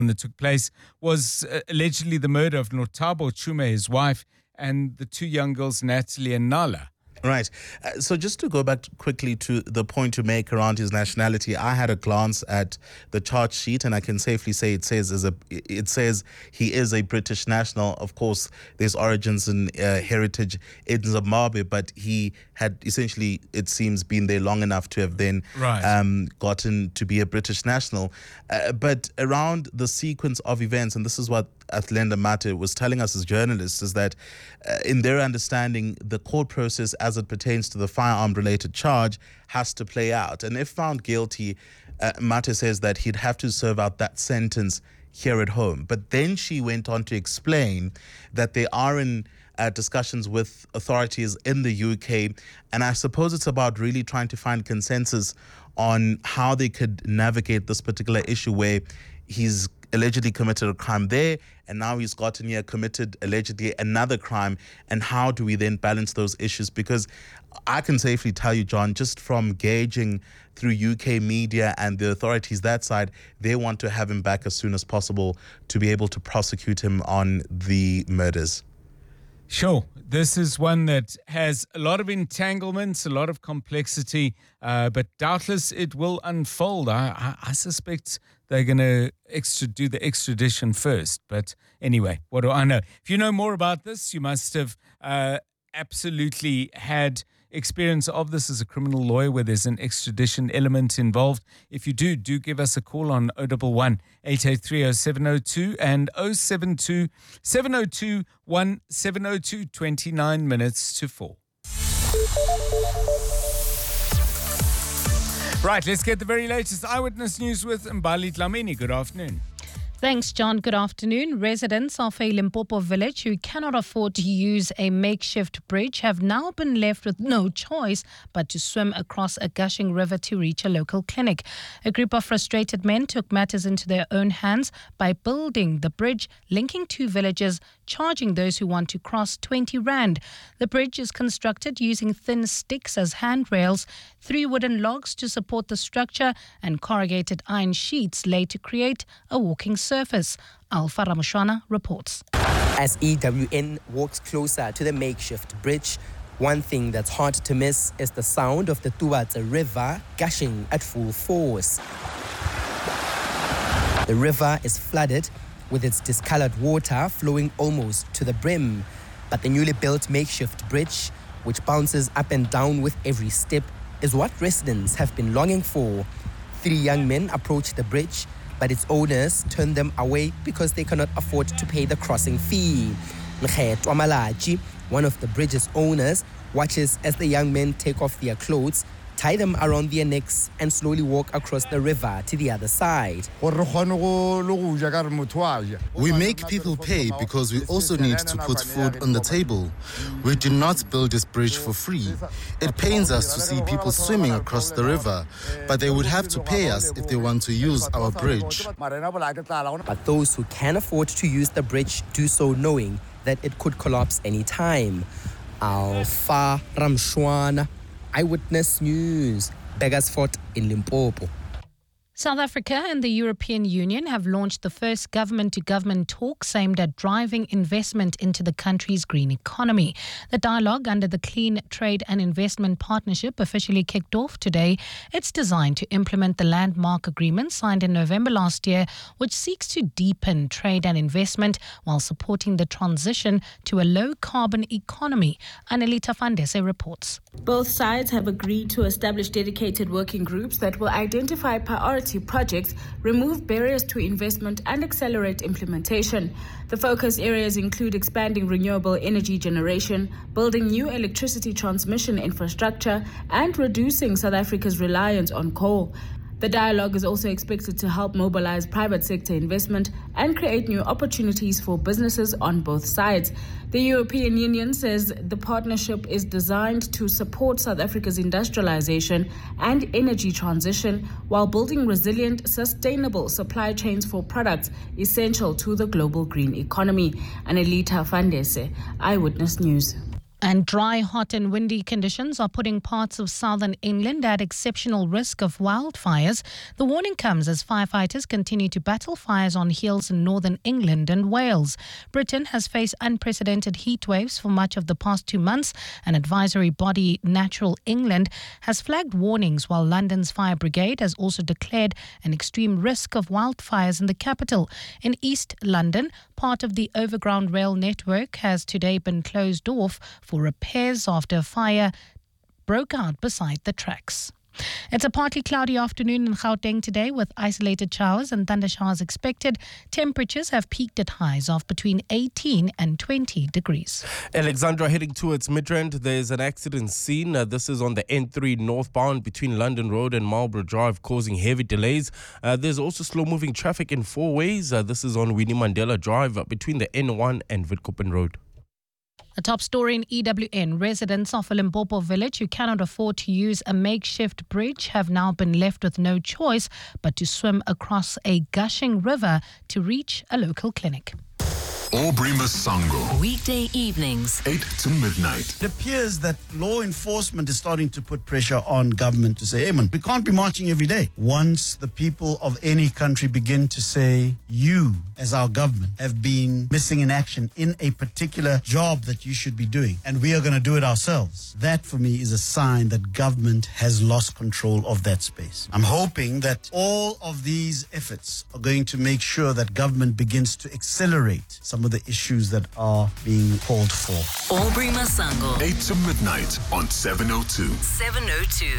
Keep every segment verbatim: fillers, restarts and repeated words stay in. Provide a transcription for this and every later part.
that took place was uh, allegedly the murder of Notabo Chume, his wife, and the two young girls, Natalie and Nala. Right. Uh, so just to go back quickly to the point you make around his nationality, I had a glance at the charge sheet, and I can safely say it says as a it says he is a British national. Of course, there's origins and uh, heritage in Zimbabwe, but he had essentially, it seems, been there long enough to have then right. um, gotten to be a British national. Uh, but around the sequence of events, and this is what Athlenda Mate was telling us as journalists, is that uh, in their understanding, the court process as it pertains to the firearm-related charge has to play out. And if found guilty, uh, Mate says that he'd have to serve out that sentence here at home. But then she went on to explain that they are in uh, discussions with authorities in the U K, and I suppose it's about really trying to find consensus on how they could navigate this particular issue where he's allegedly committed a crime there, and now he's gotten here, committed allegedly another crime, and how do we then balance those issues? Because I can safely tell you, John, just from gauging through U K media and the authorities that side, they want to have him back as soon as possible to be able to prosecute him on the murders. Sure. This is one that has a lot of entanglements, a lot of complexity, uh, but doubtless it will unfold. I, I, I suspect they're going to extra do the extradition first. But anyway, what do I know? If you know more about this, you must have uh, absolutely had experience of this as a criminal lawyer where there's an extradition element involved. If you do, do give us a call on oh one one, eight eight three, oh seven oh two and oh seven two, seven oh two, one seven oh two, twenty-nine minutes to four. Right, let's get the very latest Eyewitness News with Mbali Dlamini. Good afternoon. Thanks, John. Good afternoon. Residents of a Limpopo village who cannot afford to use a makeshift bridge have now been left with no choice but to swim across a gushing river to reach a local clinic. A group of frustrated men took matters into their own hands by building the bridge linking two villages, charging those who want to cross twenty rand. The bridge is constructed using thin sticks as handrails, three wooden logs to support the structure, and corrugated iron sheets laid to create a walking surface. Alpha Ramushwana reports. As E W N walks closer to the makeshift bridge, one thing that's hard to miss is the sound of the Tuatse River gushing at full force. The river is flooded, with its discolored water flowing almost to the brim. But the newly built makeshift bridge, which bounces up and down with every step, is what residents have been longing for. Three young men approach the bridge, but its owners turn them away because they cannot afford to pay the crossing fee. Nkgetho Amalaji, one of the bridge's owners, watches as the young men take off their clothes, tie them around their necks, and slowly walk across the river to the other side. We make people pay because we also need to put food on the table. We do not build this bridge for free. It pains us to see people swimming across the river, but they would have to pay us if they want to use our bridge. But those who can afford to use the bridge do so knowing that it could collapse any time. Alpha Ramshwana, Eyewitness News, Begersfort in Limpopo. South Africa and the European Union have launched the first government-to-government talks aimed at driving investment into the country's green economy. The dialogue under the Clean Trade and Investment Partnership officially kicked off today. It's designed to implement the landmark agreement signed in November last year, which seeks to deepen trade and investment while supporting the transition to a low-carbon economy. Annelita Fandese reports. Both sides have agreed to establish dedicated working groups that will identify priority projects, remove barriers to investment, and accelerate implementation. The focus areas include expanding renewable energy generation, building new electricity transmission infrastructure, and reducing South Africa's reliance on coal. The dialogue is also expected to help mobilize private sector investment and create new opportunities for businesses on both sides. The European Union says the partnership is designed to support South Africa's industrialization and energy transition while building resilient, sustainable supply chains for products essential to the global green economy. Annelita Fandese, Eyewitness News. And dry, hot and windy conditions are putting parts of southern England at exceptional risk of wildfires. The warning comes as firefighters continue to battle fires on hills in northern England and Wales. Britain has faced unprecedented heat waves for much of the past two months. An advisory body, Natural England, has flagged warnings, while London's fire brigade has also declared an extreme risk of wildfires in the capital. In East London, part of the overground rail network has today been closed off for repairs after a fire broke out beside the tracks. It's a partly cloudy afternoon in Gauteng today with isolated showers and thundershowers expected. Temperatures have peaked at highs of between eighteen and twenty degrees. Alexandra, heading towards Midrand, there's an accident scene. Uh, this is on the N three northbound between London Road and Marlborough Drive, causing heavy delays. Uh, there's also slow-moving traffic in four ways. Uh, this is on Winnie Mandela Drive uh, between the N one and Witkoppen Road. A top story in E W N. Residents of a Limpopo village who cannot afford to use a makeshift bridge have now been left with no choice but to swim across a gushing river to reach a local clinic. Aubrey Masango. Weekday evenings, eight to midnight. It appears that law enforcement is starting to put pressure on government to say, hey man, we can't be marching every day. Once the people of any country begin to say, you as our government have been missing in action in a particular job that you should be doing, and we are going to do it ourselves. That for me is a sign that government has lost control of that space. I'm hoping that all of these efforts are going to make sure that government begins to accelerate some of the issues that are being called for. Aubrey Masango, eight to midnight on seven oh two. seven oh two.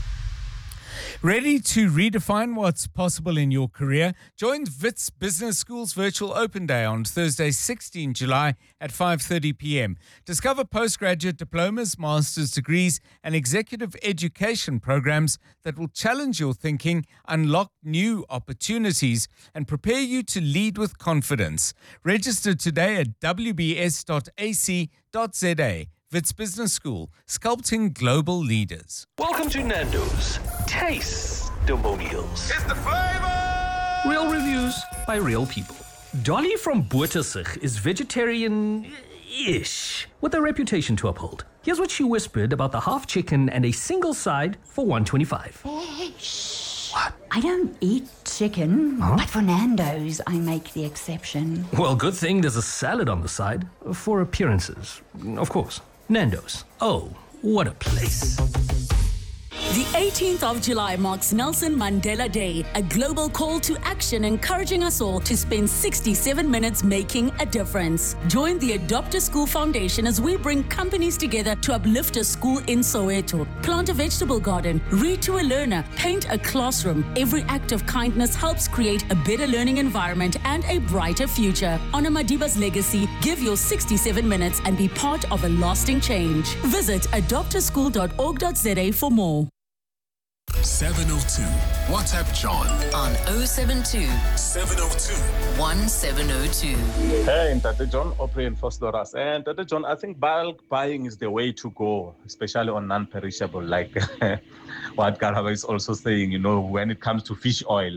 Ready to redefine what's possible in your career? Join Wits Business School's virtual open day on Thursday, sixteenth July at five thirty p.m. Discover postgraduate diplomas, master's degrees and executive education programs that will challenge your thinking, unlock new opportunities and prepare you to lead with confidence. Register today at w b s dot a c dot z a. Wits Business School, sculpting global leaders. Welcome to Nando's Taste-Demonials. It's the flavor! Real reviews by real people. Dolly from Boertesig is vegetarian-ish, with a reputation to uphold. Here's what she whispered about the half chicken and a single side for one twenty-five. Hey, shh. What? I don't eat chicken, huh? But for Nando's, I make the exception. Well, good thing there's a salad on the side for appearances, of course. Nando's. Oh, what a place. The eighteenth of July marks Nelson Mandela Day, a global call to action encouraging us all to spend sixty-seven minutes making a difference. Join the Adopt a School Foundation as we bring companies together to uplift a school in Soweto. Plant a vegetable garden, read to a learner, paint a classroom. Every act of kindness helps create a better learning environment and a brighter future. Honor Madiba's legacy, give your sixty-seven minutes and be part of a lasting change. Visit adopt a school dot org dot z a for more. seven oh two. WhatsApp John on oh seven two, seven oh two, one seven oh two. Hey, Tate John, Aubrey and Fostoras. And Tate John, I think bulk buying is the way to go, especially on non-perishable, like what Karaba is also saying, you know, when it comes to fish oil.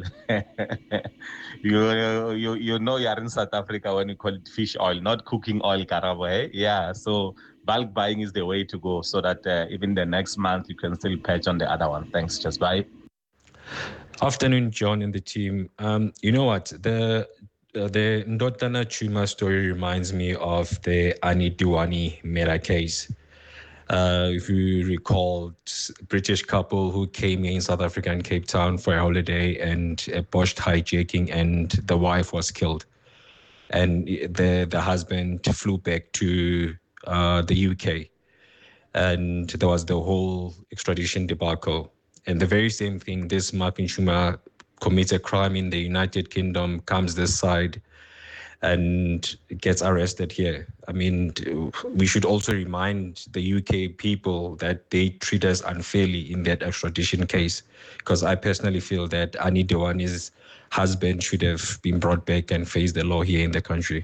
you, you you know you're in South Africa when you call it fish oil, not cooking oil, Karaba, eh? Yeah, so bulk buying is the way to go so that uh, even the next month you can still patch on the other one. Thanks, just bye. Afternoon, John and the team. Um, you know what? The uh, the Ndotana Chuma story reminds me of the Ani Diwani Mera case. Uh, if you recall, British couple who came in South Africa and Cape Town for a holiday and a botched hijacking, and the wife was killed. And the the husband flew back to Uh, the U K, and there was the whole extradition debacle. And the very same thing, this Martin Chuma commits a crime in the United Kingdom, comes this side, and gets arrested here. I mean, we should also remind the U K people that they treat us unfairly in that extradition case, because I personally feel that Ani Diwani's husband should have been brought back and face the law here in the country.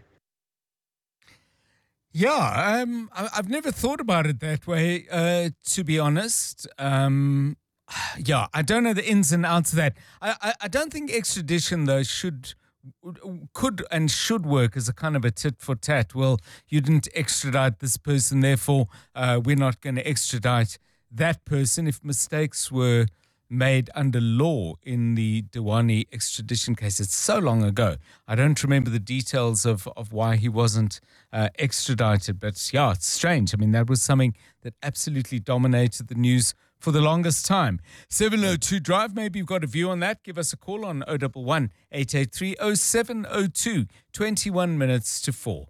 Yeah, um, I've never thought about it that way, uh, to be honest. Um, yeah, I don't know the ins and outs of that. I, I, I don't think extradition, though, should could and should work as a kind of a tit for tat. Well, you didn't extradite this person, therefore uh, we're not going to extradite that person. If mistakes were made under law in the Diwani extradition case, it's so long ago, I don't remember the details of, of why he wasn't uh, extradited. But yeah, it's strange. I mean, that was something that absolutely dominated the news for the longest time. seven oh two Drive, maybe you've got a view on that. Give us a call on oh one one, eight eight three, oh seven oh two, twenty-one minutes to four.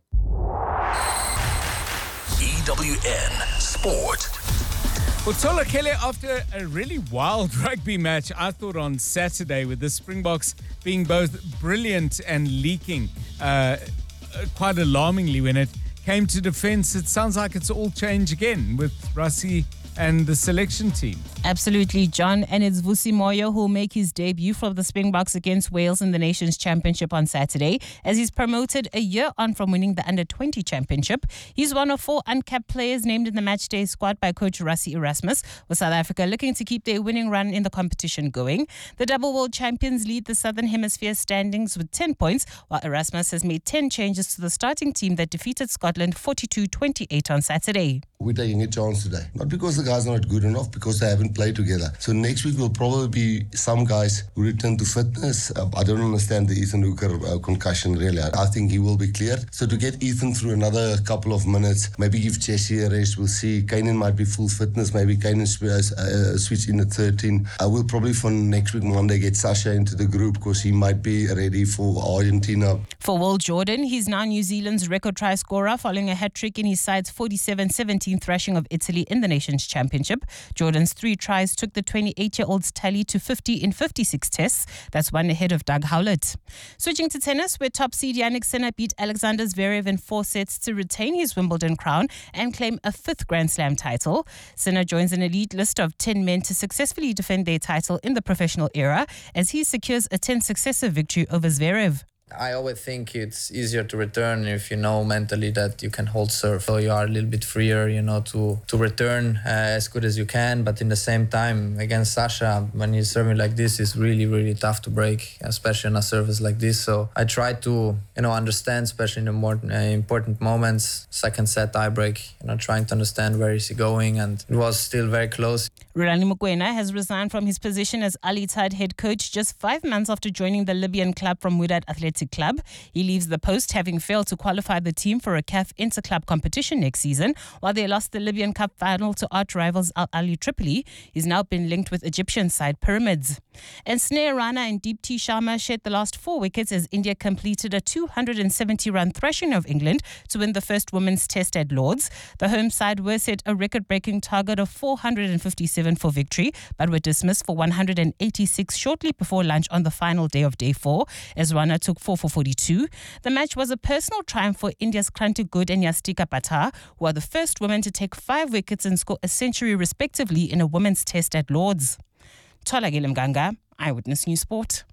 E W N Sport. Well, Tola Kelly, after a really wild rugby match, I thought on Saturday, with the Springboks being both brilliant and leaking uh, quite alarmingly when it came to defence, it sounds like it's all change again with Rassie and the selection team. Absolutely, John. And it's Vusi Moyo who will make his debut for the Springboks against Wales in the Nations Championship on Saturday, as he's promoted a year on from winning the under twenty championship. He's one of four uncapped players named in the matchday squad by coach Rassie Erasmus, with South Africa looking to keep their winning run in the competition going. The double world champions lead the Southern Hemisphere standings with ten points, while Erasmus has made ten changes to the starting team that defeated Scotland forty-two twenty-eight on Saturday. We're taking a chance today. Not because the guys are not good enough, because they haven't played together. So next week will probably be some guys who return to fitness. Uh, I don't understand the Ethan Hooker uh, concussion really. I think he will be cleared. So to get Ethan through another couple of minutes, maybe give Jesse a rest. We'll see. Kanan might be full fitness. Maybe Kanan uh, switch in at thirteen. I will probably for next week Monday get Sasha into the group because he might be ready for Argentina. For Will Jordan, he's now New Zealand's record try scorer following a hat-trick in his side's forty-seven seventeen thrashing of Italy in the Nations Championship. Jordan's three tries took the twenty-eight-year-old's tally to fifty in fifty-six tests. That's one ahead of Doug Howlett. Switching to tennis, where top seed Jannik Sinner beat Alexander Zverev in four sets to retain his Wimbledon crown and claim a fifth Grand Slam title. Sinner joins an elite list of ten men to successfully defend their title in the professional era, as he secures a tenth successive victory over Zverev. I always think it's easier to return if you know mentally that you can hold serve. So you are a little bit freer, you know, to, to return uh, as good as you can. But in the same time, against Sasha, when he's serving like this, it's really, really tough to break, especially on a service like this. So I try to, you know, understand, especially in the more uh, important moments. Second set tie break, you know, trying to understand where is he going. And it was still very close. Rulani Mokoena has resigned from his position as Al Ittihad head coach just five months after joining the Libyan club from Wydad Athletic Club. He leaves the post having failed to qualify the team for a C A F inter-club competition next season, while they lost the Libyan Cup final to arch rivals Al Ahly Tripoli. He's now been linked with Egyptian side Pyramids. And Sneha Rana and Deepti Sharma shed the last four wickets as India completed a two hundred seventy run thrashing of England to win the first women's test at Lord's. The home side were set a record-breaking target of four hundred fifty-seven for victory, but were dismissed for one hundred eighty-six shortly before lunch on the final day of day four, as Rana took four for forty-two. The match was a personal triumph for India's Kranti Good and Yastika Patar, who are the first women to take five wickets and score a century respectively in a women's test at Lord's. Tola Mganga, Eyewitness News Sport.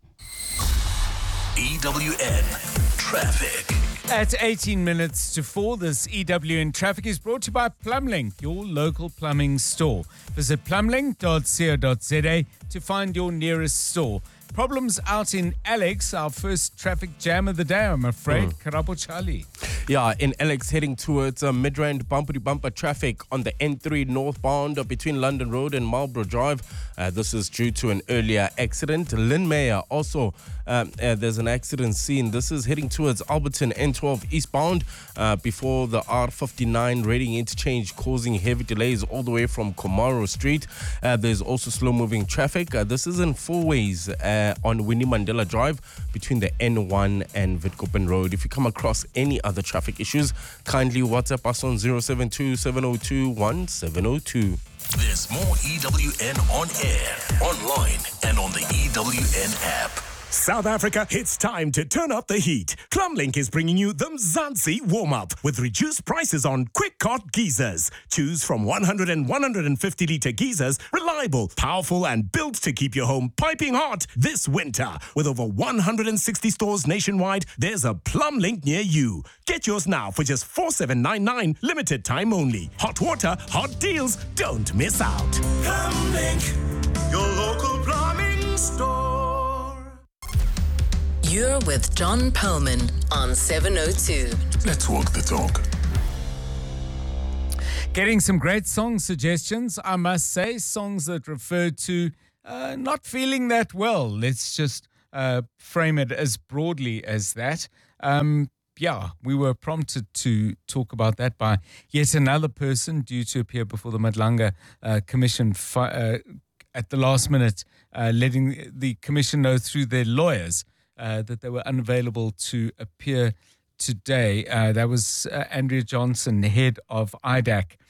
E W N Traffic. At eighteen minutes to four, this E W N Traffic is brought to you by Plumlink, your local plumbing store. Visit plumlink dot co dot za to find your nearest store. Problems out in Alex, our first traffic jam of the day, I'm afraid. Mm. Karabo Charlie. Yeah, in Alex heading towards uh, Midrand, bumper-to-bumper traffic on the N three northbound between London Road and Marlborough Drive. Uh, this is due to an earlier accident. Lynn Mayer also, um, uh, there's an accident scene. This is heading towards Alberton N twelve eastbound uh, before the R fifty-nine Reading interchange, causing heavy delays all the way from Komaro Street. Uh, there's also slow-moving traffic. Uh, this is in four ways uh, on Winnie Mandela Drive between the N one and Witkoppen Road. If you come across any other traffic issues, kindly WhatsApp us on zero seven two, seven oh two, one seven oh two. There's more E W N on air, online, and on the E W N app. South Africa, it's time to turn up the heat. Plumlink is bringing you the Mzansi warm-up with reduced prices on quick-cart geysers. Choose from one hundred and one hundred fifty litre geysers, reliable, powerful, and built to keep your home piping hot this winter. With over one hundred sixty stores nationwide, there's a Plumlink near you. Get yours now for just four seven nine nine, limited time only. Hot water, hot deals, don't miss out. Plumlink, your local plumbing store. You're with John Perlman on seven oh two. Let's walk the talk. Getting some great song suggestions, I must say, songs that refer to uh, not feeling that well. Let's just uh, frame it as broadly as that. Um, yeah, we were prompted to talk about that by yet another person due to appear before the Madlanga uh, Commission fi- uh, at the last minute, uh, letting the Commission know through their lawyers uh, that they were unavailable to appear today. Uh, that was uh, Andrea Johnson, head of I D A C.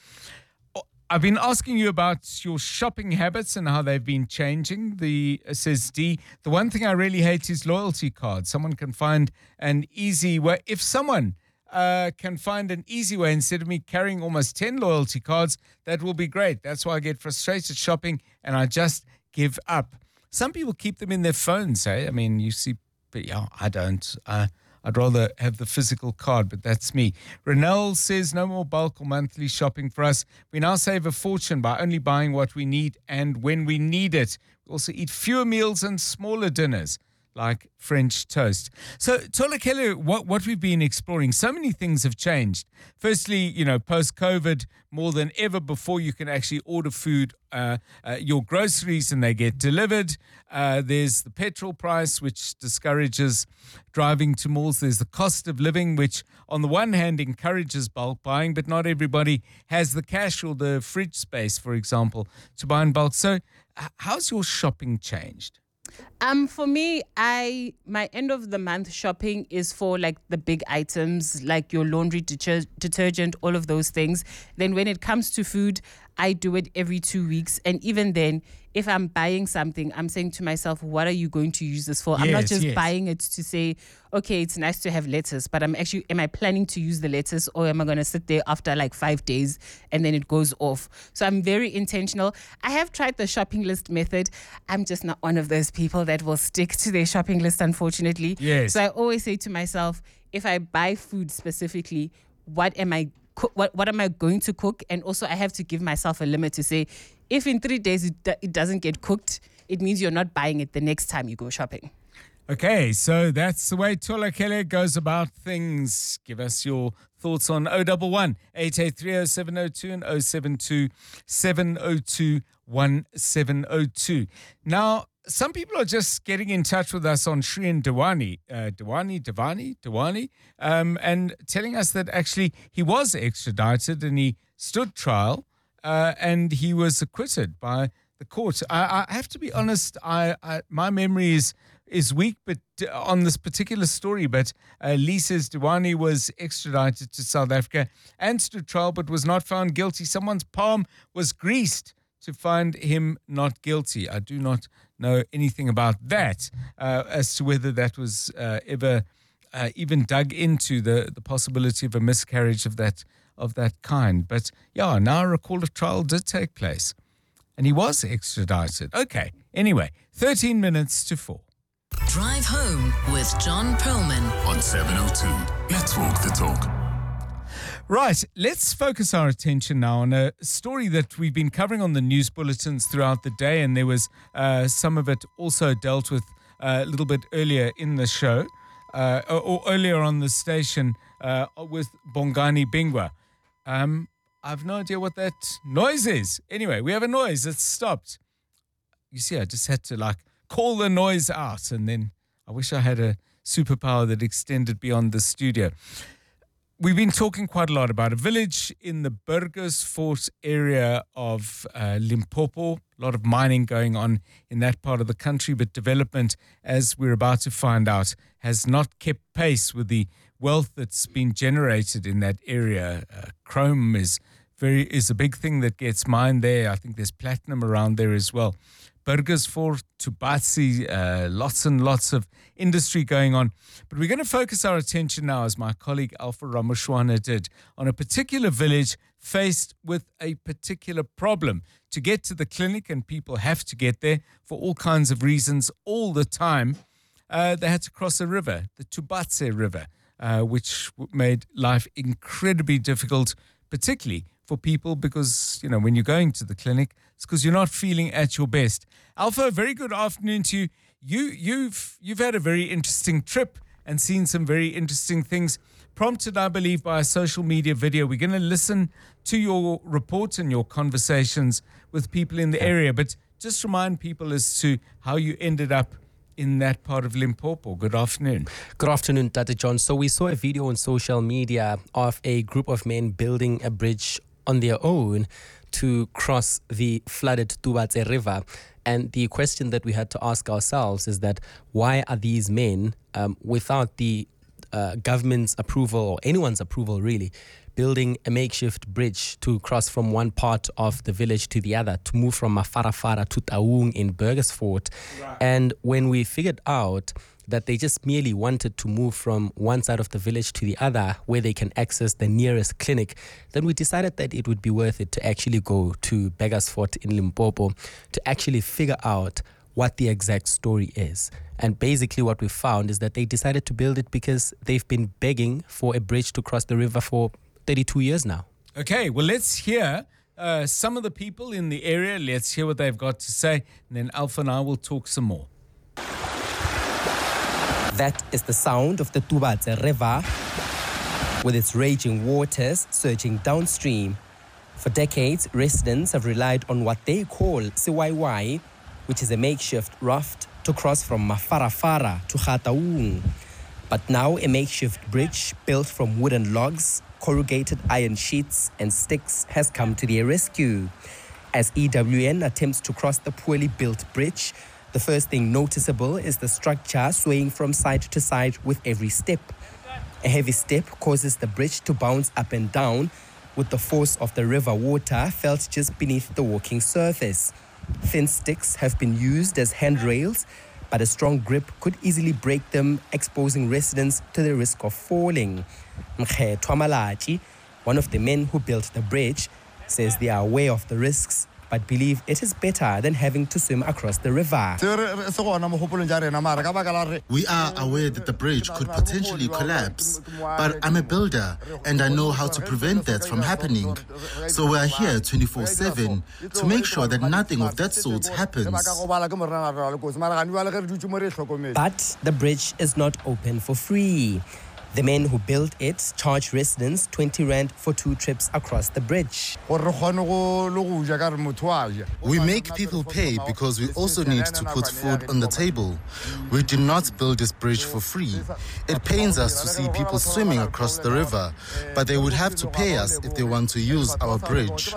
I've been asking you about your shopping habits and how they've been changing. The uh, says D, the one thing I really hate is loyalty cards. Someone can find an easy way. If someone uh, can find an easy way instead of me carrying almost ten loyalty cards, that will be great. That's why I get frustrated shopping and I just give up. Some people keep them in their phones, eh? I mean, you see, but yeah, I don't. Uh, I'd rather have the physical card, but that's me. Renel says no more bulk or monthly shopping for us. We now save a fortune by only buying what we need and when we need it. We also eat fewer meals and smaller dinners, like French toast. So, Tolakele, what, what we've been exploring, so many things have changed. Firstly, you know, post-COVID, more than ever before, you can actually order food, uh, uh, your groceries, and they get delivered. Uh, there's the petrol price, which discourages driving to malls. There's the cost of living, which on the one hand encourages bulk buying, but not everybody has the cash or the fridge space, for example, to buy in bulk. So h- how's your shopping changed? Um, for me, I my end of the month shopping is for like the big items, like your laundry deter- detergent, all of those things. Then when it comes to food, I do it every two weeks. And even then, if I'm buying something, I'm saying to myself, what are you going to use this for? Yes, I'm not just yes. buying it to say, okay, it's nice to have lettuce, but I'm actually, am I planning to use the lettuce, or am I going to sit there after like five days and then it goes off? So I'm very intentional. I have tried the shopping list method. I'm just not one of those people that will stick to their shopping list, unfortunately. Yes. So I always say to myself, if I buy food specifically, what am I co- what what am I going to cook? And also I have to give myself a limit to say, if in three days it, do- it doesn't get cooked, it means you're not buying it the next time you go shopping. Okay, so that's the way Tolakele goes about things. Give us your thoughts on oh one one, eight eight three oh seven oh two and oh seven two, seven oh two, one seven oh two. Now, some people are just getting in touch with us on Shrien Dewani, uh, Dewani, Dewani, Dewani, um, and telling us that actually he was extradited and he stood trial uh, and he was acquitted by the court. I, I have to be honest, I, I my memory is is weak, but uh, on this particular story, but uh, Lee says Dewani was extradited to South Africa and stood trial, but was not found guilty. Someone's palm was greased to find him not guilty. I do not know anything about that uh, as to whether that was uh, ever uh, even dug into the, the possibility of a miscarriage of that of that kind. But yeah, now I recall a trial did take place and he was extradited. Okay, anyway, thirteen minutes to four. Drive home with John Perlman on seven oh two. Let's walk the talk. Right, let's focus our attention now on a story that we've been covering on the news bulletins throughout the day, and there was uh, some of it also dealt with uh, a little bit earlier in the show, uh, or, or earlier on the station uh, with Bongani Bingwa. Um, I've no idea what that noise is. Anyway, we have a noise. It's stopped. You see, I just had to like call the noise out, and then I wish I had a superpower that extended beyond the studio. We've been talking quite a lot about a village in the Burgersfort area of uh, Limpopo. A lot of mining going on in that part of the country, but development, as we're about to find out, has not kept pace with the wealth that's been generated in that area. Uh, chrome is very is a big thing that gets mined there. I think there's platinum around there as well. Burgersfort, Tubatsi, uh, lots and lots of industry going on. But we're going to focus our attention now, as my colleague Alpha Ramushwana did, on a particular village faced with a particular problem. To get to the clinic, and people have to get there for all kinds of reasons all the time, uh, they had to cross a river, the Tubatse River, uh, which made life incredibly difficult, particularly for people because, you know, when you're going to the clinic, it's because you're not feeling at your best. Alpha, very good afternoon to you. you, you've you've had a very interesting trip and seen some very interesting things, prompted, I believe, by a social media video. We're going to listen to your reports and your conversations with people in the area, but just remind people as to how you ended up in that part of Limpopo. Good afternoon. Good afternoon, Tata John. So we saw a video on social media of a group of men building a bridge on their own to cross the flooded Tubatse River. And the question that we had to ask ourselves is that why are these men, um, without the uh, government's approval or anyone's approval really, building a makeshift bridge to cross from one part of the village to the other, to move from Mafarafara to Taung in Burgersfort. Right. And when we figured out that they just merely wanted to move from one side of the village to the other where they can access the nearest clinic, then we decided that it would be worth it to actually go to Burgersfort in Limpopo to actually figure out what the exact story is. And basically what we found is that they decided to build it because they've been begging for a bridge to cross the river for thirty-two years now. Okay, well, let's hear uh, some of the people in the area. Let's hear what they've got to say, and then Alpha and I will talk some more. That is the sound of the Tubatse River, with its raging waters surging downstream. For decades, residents have relied on what they call Siwaiwai, which is a makeshift raft to cross from Mafarafara to Gataung. But now a makeshift bridge built from wooden logs, corrugated iron sheets and sticks has come to their rescue. As E W N attempts to cross the poorly built bridge, the first thing noticeable is the structure swaying from side to side with every step. A heavy step causes the bridge to bounce up and down, with the force of the river water felt just beneath the walking surface. Thin sticks have been used as handrails, but a strong grip could easily break them, exposing residents to the risk of falling. Mkhetho Malachi, one of the men who built the bridge, says they are aware of the risks, but believe it is better than having to swim across the river. We are aware that the bridge could potentially collapse, but I'm a builder and I know how to prevent that from happening. So we are here twenty-four seven to make sure that nothing of that sort happens. But the bridge is not open for free. The men who built it charge residents twenty rand for two trips across the bridge. We make people pay because we also need to put food on the table. We do not build this bridge for free. It pains us to see people swimming across the river, but they would have to pay us if they want to use our bridge.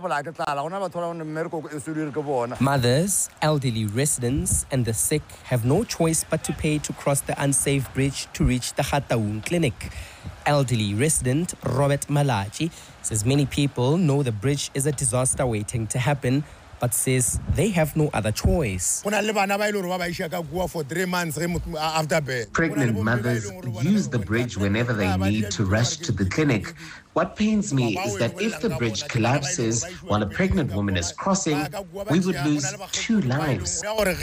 Mothers, elderly residents and the sick have no choice but to pay to cross the unsafe bridge to reach the Gataung clinic. Elderly resident Robert Malachi says many people know the bridge is a disaster waiting to happen, but says they have no other choice. Pregnant mothers use the bridge whenever they need to rush to the clinic. What pains me is that if the bridge collapses while a pregnant woman is crossing, we would lose two lives.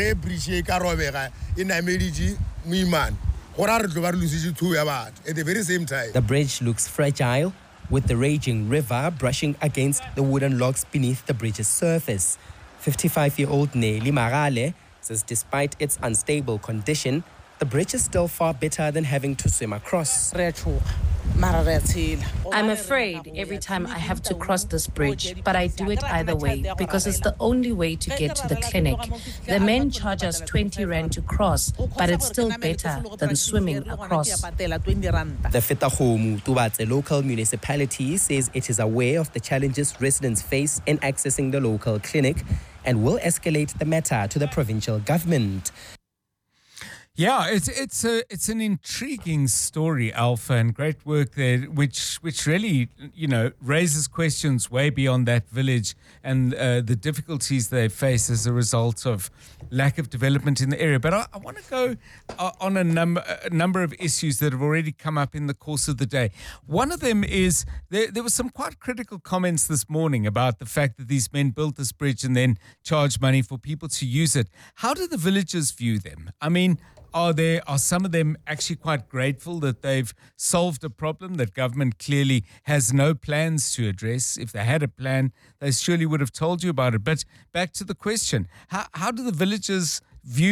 At the very same time, the bridge looks fragile, with the raging river brushing against the wooden logs beneath the bridge's surface. fifty-five-year-old Nelly Marale says despite its unstable condition, the bridge is still far better than having to swim across. I'm afraid every time I have to cross this bridge, but I do it either way because it's the only way to get to the clinic. The men charge us twenty rand to cross, but it's still better than swimming across. The Fetahomu Tubatse local municipality says it is aware of the challenges residents face in accessing the local clinic and will escalate the matter to the provincial government. Yeah, it's it's a it's an intriguing story, Alpha, and great work there, which which really you know raises questions way beyond that village and uh, the difficulties they face as a result of lack of development in the area. But I, I want to go uh, on a number a number of issues that have already come up in the course of the day. One of them is there there were some quite critical comments this morning about the fact that these men built this bridge and then charge money for people to use it. How do the villagers view them? I mean, Are there are some of them actually quite grateful that they've solved a problem that government clearly has no plans to address? If they had a plan, they surely would have told you about it. But back to the question, how, how do the villagers view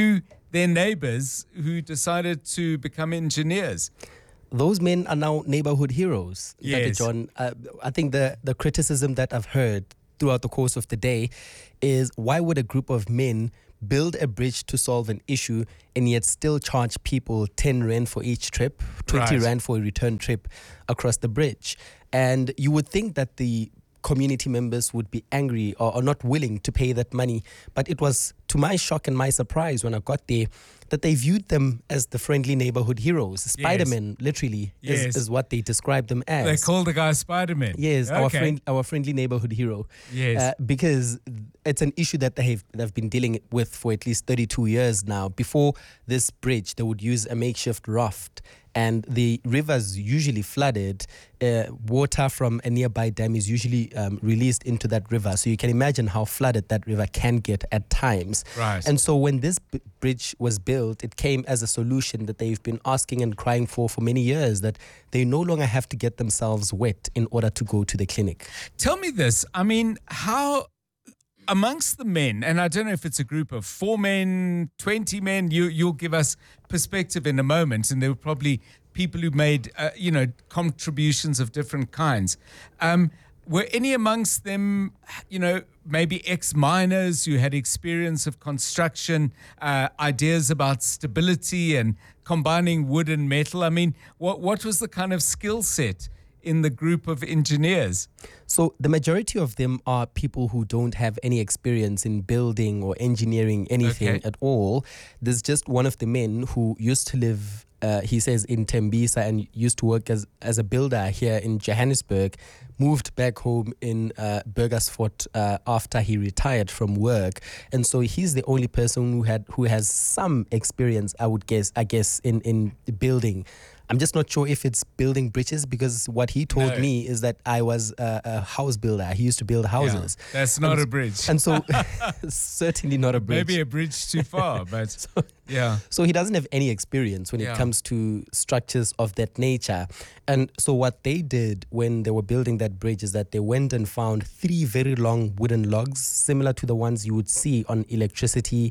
their neighbors who decided to become engineers. Those men are now neighborhood heroes. Yes. John, uh, I think the, the criticism that I've heard throughout the course of the day is, why would a group of men build a bridge to solve an issue and yet still charge people ten rand for each trip, twenty Right. rand for a return trip across the bridge? And you would think that the community members would be angry or, or not willing to pay that money. But it was to my shock and my surprise when I got there that they viewed them as the friendly neighborhood heroes. Spider-Man, literally, is, Yes. is what they described them as. They called the guy Spider-Man. Yes, our Okay. friend, our friendly neighborhood hero. Yes. Uh, because it's an issue that they have they've been dealing with for at least thirty-two years now. Before this bridge, they would use a makeshift raft, and the rivers usually flooded. Uh, water from a nearby dam is usually um, released into that river. So you can imagine how flooded that river can get at times. Right. And so when this b- bridge was built, it came as a solution that they've been asking and crying for for many years, that they no longer have to get themselves wet in order to go to the clinic. Tell me this. I mean, how amongst the men, and I don't know if it's a group of four men, twenty men, you, you'll give us perspective in a moment, and there were probably people who made, uh, you know, contributions of different kinds. Um, were any amongst them, you know, maybe ex-miners who had experience of construction, uh, ideas about stability and combining wood and metal? I mean, what what was the kind of skill set in the group of engineers? So the majority of them are people who don't have any experience in building or engineering anything Okay. at all. There's just one of the men who used to live, uh, he says, in Tembisa and used to work as, as a builder here in Johannesburg, moved back home in uh, Burgersfort uh, after he retired from work. And so he's the only person who had who has some experience, I would guess, I guess, in, in building. I'm just not sure if it's building bridges, because what he told No. me is that I was a, a house builder. He used to build houses. Yeah, that's not And- a bridge. And so certainly not a bridge. Maybe a bridge too far, but so, yeah. So he doesn't have any experience when Yeah. it comes to structures of that nature. And so what they did when they were building that bridge is that they went and found three very long wooden logs, similar to the ones you would see on electricity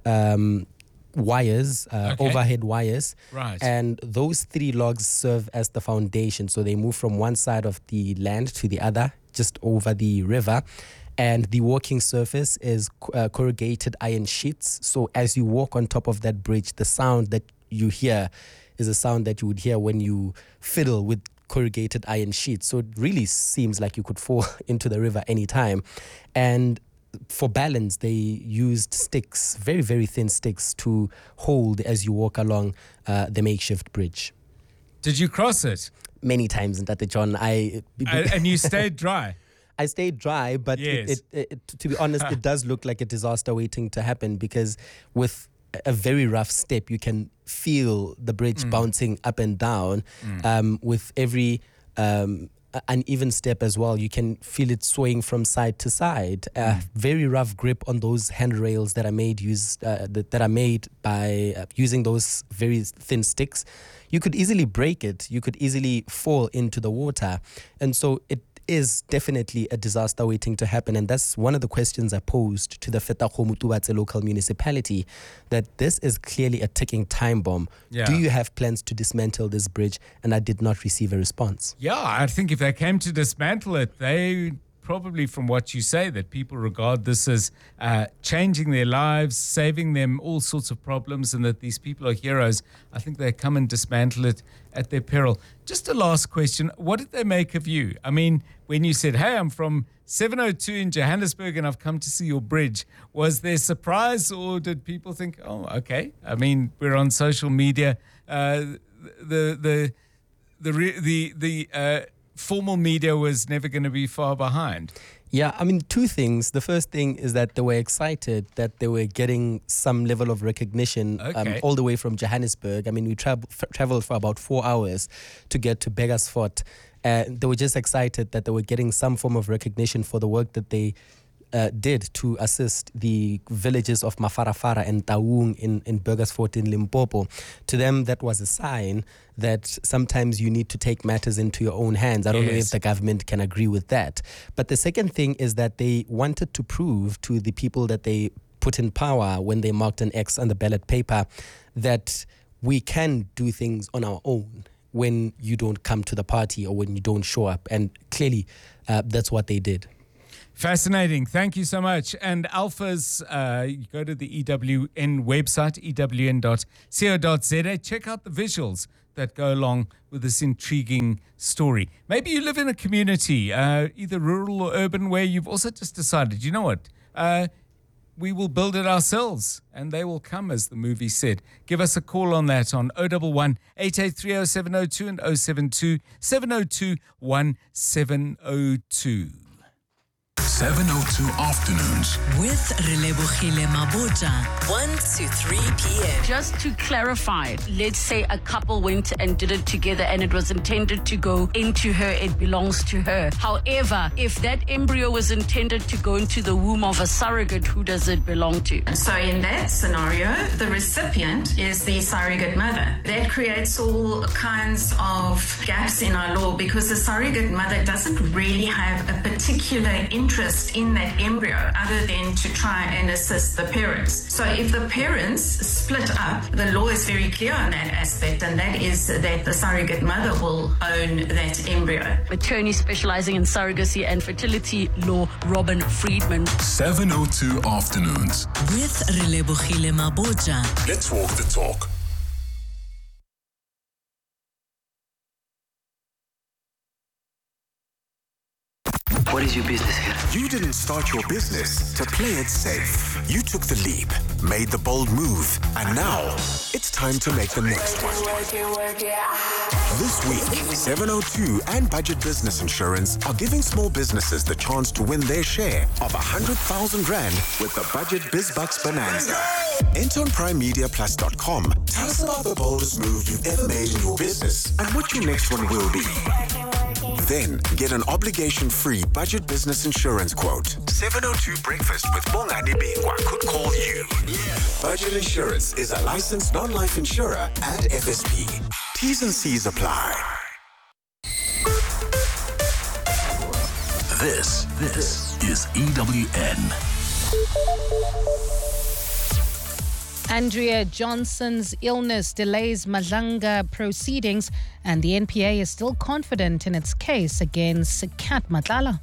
um, wires, uh, Okay. overhead wires. Right. And those three logs serve as the foundation. So they move from one side of the land to the other, just over the river. And the walking surface is uh, corrugated iron sheets. So as you walk on top of that bridge, the sound that you hear is a sound that you would hear when you fiddle with corrugated iron sheets. So it really seems like you could fall into the river anytime. And for balance, they used sticks, very, very thin sticks, to hold as you walk along uh, the makeshift bridge. Did you cross it? Many times in that, John. I And, and you stayed dry? I stayed dry, but Yes. it, it, it, to be honest, it does look like a disaster waiting to happen, because with a very rough step, you can feel the bridge Mm. bouncing up and down. Mm. Um, with every um, uneven step as well, you can feel it swaying from side to side. Uh, Mm. Very rough grip on those handrails that are made used uh, that, that are made by uh, using those very thin sticks. You could easily break it. You could easily fall into the water, and so it is definitely a disaster waiting to happen. And that's one of the questions I posed to the Fetakgomo Tubatse local municipality, that this is clearly a ticking time bomb. Yeah. Do you have plans to dismantle this bridge? And I did not receive a response. Yeah, I think if they came to dismantle it, they probably, from what you say, that people regard this as uh, changing their lives, saving them all sorts of problems, and that these people are heroes. I think they come and dismantle it at their peril. Just a last question. What did they make of you? I mean, when you said, hey, I'm from seven oh two in Johannesburg and I've come to see your bridge, was there surprise, or did people think, oh, okay? I mean, we're on social media. Uh, the, the, the, the, the, the uh, formal media was never going to be far behind. Yeah, I mean, two things. The first thing is that they were excited that they were getting some level of recognition um, Okay. all the way from Johannesburg. I mean, we tra- f- traveled for about four hours to get to Burgersfort. And they were just excited that they were getting some form of recognition for the work that they Uh, did to assist the villages of Mafarafara and Taung in, in Burgersfort in Limpopo. To them, that was a sign that sometimes you need to take matters into your own hands. I don't know Yes. if the government can agree with that. But the second thing is that they wanted to prove to the people that they put in power when they marked an X on the ballot paper, that we can do things on our own when you don't come to the party or when you don't show up. And clearly, uh, that's what they did. Fascinating. Thank you so much. And Alphas, uh, you go to the E W N website, e w n dot co dot z a. Check out the visuals that go along with this intriguing story. Maybe you live in a community, uh, either rural or urban, where you've also just decided, you know what, uh, we will build it ourselves and they will come, as the movie said. Give us a call on that on oh one one, eight eight three, oh seven oh two and oh seven two, seven oh two, one seven oh two. seven oh two Afternoons with Relebogile Mabotja, one to three p.m. Just to clarify, let's say a couple went and did it together and it was intended to go into her, it belongs to her. However, if that embryo was intended to go into the womb of a surrogate, who does it belong to? So in that scenario, the recipient is the surrogate mother. That creates all kinds of gaps in our law because the surrogate mother doesn't really have a particular interest in that embryo other than to try and assist the parents. So if the parents split up, the law is very clear on that aspect, and that is that the surrogate mother will own that embryo. Attorney specializing in surrogacy and fertility law, Robin Friedman. seven oh two Afternoons with Relebogile Mabotja. Let's walk the talk. What is your business here? You didn't start your business to play it safe. You took the leap, made the bold move, and now it's time to make the next one. This week, seven oh two and Budget Business Insurance are giving small businesses the chance to win their share of one hundred thousand rand with the Budget BizBucks Bonanza. Enter on prime media plus dot com. Tell us about the boldest move you've ever made in your business and what your next one will be. Then get an obligation-free Budget Business Insurance quote. seven oh two Breakfast with Bongani Bingwa could call you. Budget Insurance is a licensed non-life insurer and F S P. T's and C's apply. This, this is E W N. Andrea Johnson's illness delays Madlanga proceedings, and the N P A is still confident in its case against Kat Madlala.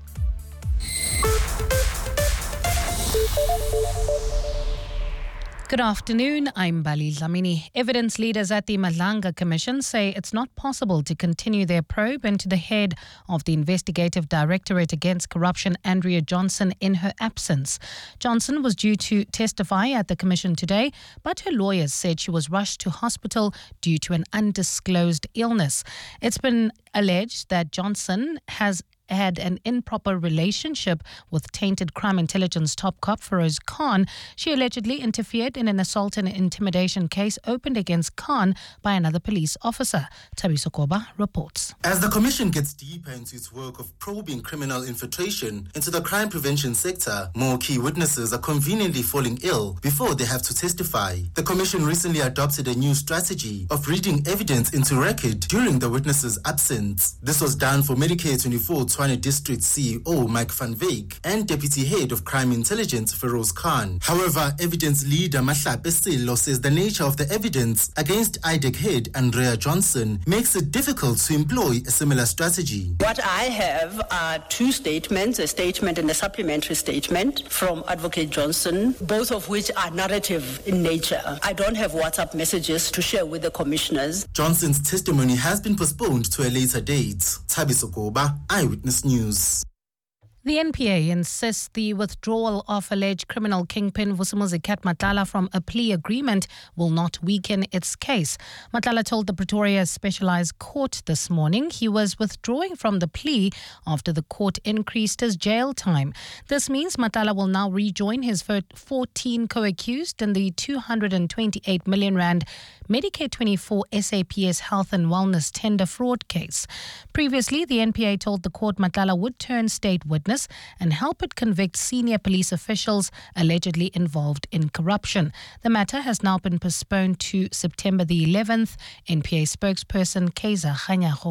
Good afternoon, I'm Bali Dlamini. Evidence leaders at the Madlanga Commission say it's not possible to continue their probe into the head of the Investigative Directorate Against Corruption, Andrea Johnson, in her absence. Johnson was due to testify at the Commission today, but her lawyers said she was rushed to hospital due to an undisclosed illness. It's been alleged that Johnson has had an improper relationship with tainted crime intelligence top cop Feroz Khan. She allegedly interfered in an assault and intimidation case opened against Khan by another police officer. Tabiso Koba reports. As the Commission gets deeper into its work of probing criminal infiltration into the crime prevention sector, more key witnesses are conveniently falling ill before they have to testify. The Commission recently adopted a new strategy of reading evidence into record during the witnesses' absence. This was done for Medicare twenty-four Tshwane District C E O Mike van Wyk and Deputy Head of Crime Intelligence Feroz Khan. However, evidence leader Mahlape Sello says the nature of the evidence against I D E C head Andrea Johnson makes it difficult to employ a similar strategy. What I have are two statements, a statement and a supplementary statement from Advocate Johnson, both of which are narrative in nature. I don't have WhatsApp messages to share with the commissioners. Johnson's testimony has been postponed to a later date. Tabiso Koba, Eyewitness News. The N P A insists the withdrawal of alleged criminal kingpin Vusumuzi Kat Madlala from a plea agreement will not weaken its case. Madlala told the Pretoria Specialized Court this morning he was withdrawing from the plea after the court increased his jail time. This means Madlala will now rejoin his fourteen co-accused in the two hundred twenty-eight million rand Medicare twenty-four S A P S Health and Wellness tender fraud case. Previously, the N P A told the court Madlala would turn state witness and help it convict senior police officials allegedly involved in corruption. The matter has now been postponed to September the eleventh. N P A spokesperson Kaiser Khanyago.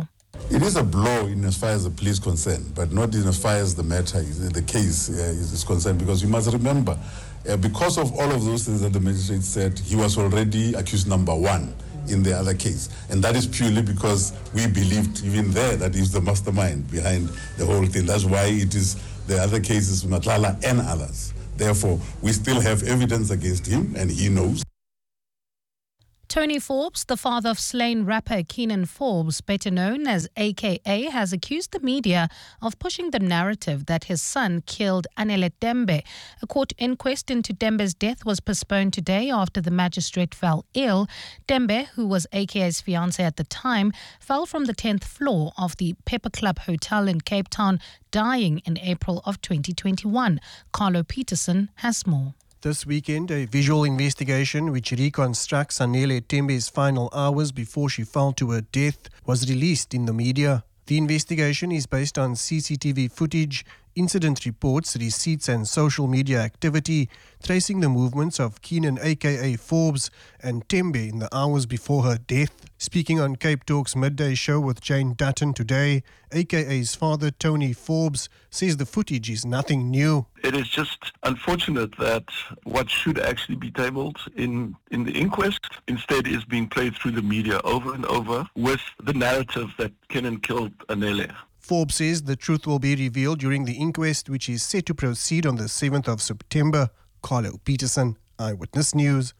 It is a blow in as far as the police concerned, but not in as far as the matter, is, the case uh, is, is concerned, because you must remember, uh, because of all of those things that the magistrate said, he was already accused number one in the other case. And that is purely because we believed even there that he's the mastermind behind the whole thing. That's why it is the other cases, Matlala and others. Therefore, we still have evidence against him, and he knows. Tony Forbes, the father of slain rapper Keenan Forbes, better known as A K A, has accused the media of pushing the narrative that his son killed Anele Tembe. A court inquest into Tembe's death was postponed today after the magistrate fell ill. Tembe, who was A K A's fiancé at the time, fell from the tenth floor of the Pepper Club Hotel in Cape Town, dying in April of twenty twenty-one. Carlo Peterson has more. This weekend, a visual investigation which reconstructs Anele Tembe's final hours before she fell to her death was released in the media. The investigation is based on C C T V footage, incident reports, receipts and social media activity, tracing the movements of Keenan aka Forbes and Tembe in the hours before her death. Speaking on Cape Talk's midday show with Jane Dutton today, A K A's father Tony Forbes says the footage is nothing new. It is just unfortunate that what should actually be tabled in, in the inquest instead is being played through the media over and over with the narrative that Kenan killed Anele. Forbes says the truth will be revealed during the inquest, which is set to proceed on the seventh of September. Carlo Peterson, Eyewitness News.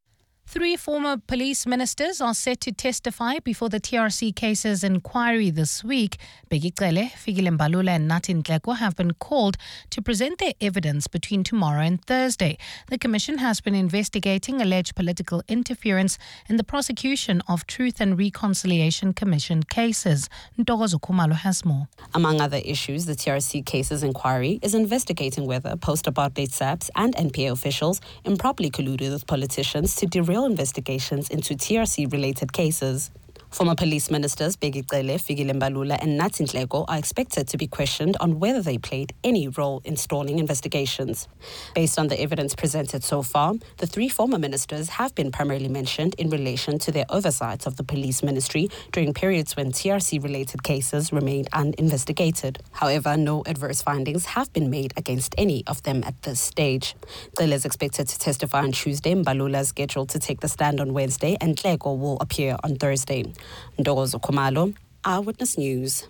Three former police ministers are set to testify before the T R C cases inquiry this week. Bheki Cele, Fikile Mbalula and Nathi Nhleko have been called to present their evidence between tomorrow and Thursday. The Commission has been investigating alleged political interference in the prosecution of Truth and Reconciliation Commission cases. Ntokozo Khumalo has more. Among other issues, the T R C cases inquiry is investigating whether post-apartheid S A Ps and N P A officials improperly colluded with politicians to derail investigations into T R C-related cases. Former police ministers Bheki Cele, Fikile Mbalula and Nathi Nhleko are expected to be questioned on whether they played any role in stalling investigations. Based on the evidence presented so far, the three former ministers have been primarily mentioned in relation to their oversight of the police ministry during periods when T R C-related cases remained uninvestigated. However, no adverse findings have been made against any of them at this stage. Cele is expected to testify on Tuesday, Mbalula is scheduled to take the stand on Wednesday, and Nhleko will appear on Thursday. Ntokozo Khumalo, Eyewitness News.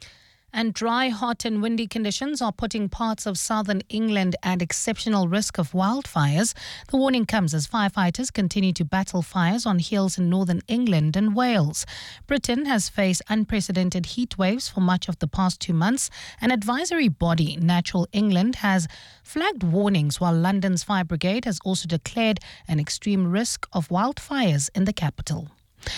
And dry, hot and windy conditions are putting parts of southern England at exceptional risk of wildfires. The warning comes as firefighters continue to battle fires on hills in northern England and Wales. Britain has faced unprecedented heat waves for much of the past two months. An advisory body, Natural England, has flagged warnings, while London's fire brigade has also declared an extreme risk of wildfires in the capital.